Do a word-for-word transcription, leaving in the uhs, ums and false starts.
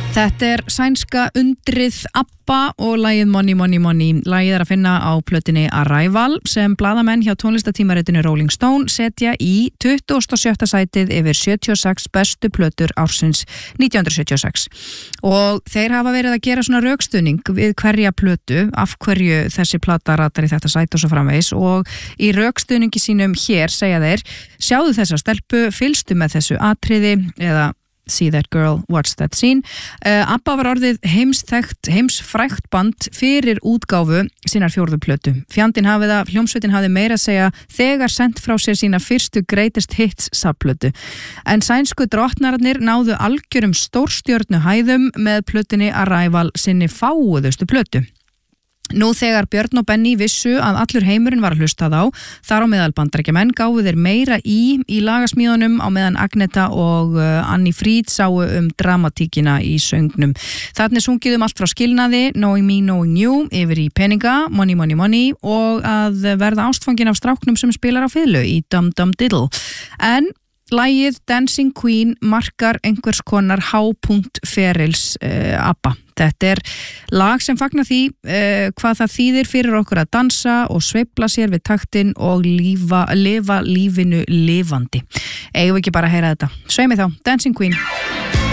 Þetta er sænska undrið ABBA og lagið Money Money Money. Lagið er að finna á plötunni Arrival sem blaðamenn hjá tónlistatímaritinu Rolling Stone setja í tuttugasta og sjötta sætið yfir sjötíu og sex bestu plötur ársins nítján hundruð sjötíu og sex. Og þeir hafa verið að gera svona rökstuðning við hverja plötu, af hverju þessi plata ratar í þetta sæti og svo framvegis, og í rökstuðningi sínum hér segja þeir: sjáðu þessa stelpu, fylgstu með þessu atriði, eða See that girl, watch that scene. Uh, ABBA var orðið heimsþekkt, heimsfrægt band fyrir útgáfu sínar fjórðu plötu. Fjandinn hafið það, hljómsveitin hafði meira að segja þegar sent frá sér sína fyrstu greatest hits safplötu. En sænsku drottnararnir náðu algjörum stórstjörnu hæðum með plötunni Arrival sinni fáuðustu plötu. Nú þegar Björn og Benny vissu að allur heimurinn var að hlusta þá, þar á meðal Bandaríkjamenn, gáfu þeir meira í í lagasmíðunum á meðan Agneta og Annie Fried sáu um dramatíkina í söngnum. Þarna sungið um allt frá skilnaði, Knowing Me, Knowing You, yfir í peninga, Money Money Money, og að verða ástfangin af stráknum sem spilar á fiðlu í Dum Dum Diddle. En lagið Dancing Queen markar einhvers konar hápunkt ferils uh, ABBA. Þetta er lag sem fagnar því uh, hvað það þýðir fyrir okkur að dansa og sveifla sér við taktinn og lífa, lifa lífinu lifandi. Eigum við ekki bara að heyra þetta? Sveimi þá, Dancing Queen.